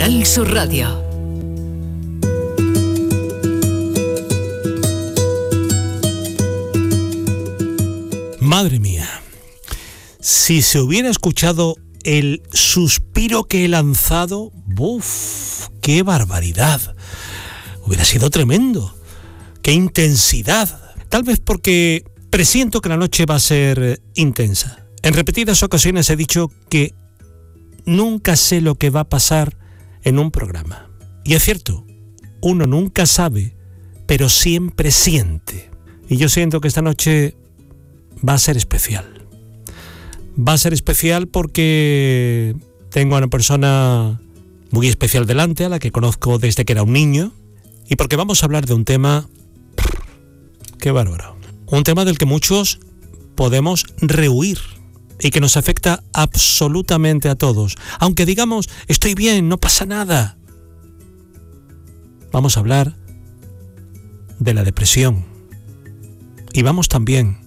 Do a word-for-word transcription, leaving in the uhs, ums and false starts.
Canal Sur Radio. Madre mía, si se hubiera escuchado el suspiro que he lanzado, ¡buf! ¡Qué barbaridad! Hubiera sido tremendo. ¡Qué intensidad! Tal vez porque presiento que la noche va a ser intensa. En repetidas ocasiones he dicho que nunca sé lo que va a pasar en un programa. Y es cierto, uno nunca sabe, pero siempre siente. Y yo siento que esta noche va a ser especial. Va a ser especial porque tengo a una persona muy especial delante, a la que conozco desde que era un niño, y porque vamos a hablar de un tema... ¡Qué bárbaro! Un tema del que muchos podemos rehuir y que nos afecta absolutamente a todos. Aunque digamos, estoy bien, no pasa nada. Vamos a hablar de la depresión. Y vamos también